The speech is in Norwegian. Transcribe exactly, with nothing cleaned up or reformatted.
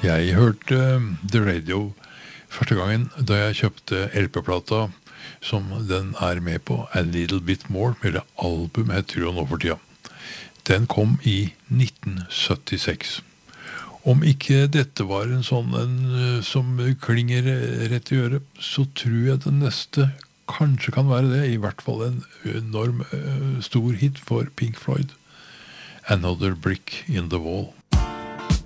Jeg hørte um, The Radio første gangen da jeg kjøpte L P-plata som den er med på, A Little Bit More, eller album heter jo nå for tida. Den kom i nitten syttiseks. Om ikke dette var en sånn en, uh, som klinger rett i øret, så tror jeg den neste kanskje kan være det, i hvert fall en enorm uh, stor hit for Pink Floyd. Another Brick in the Wall.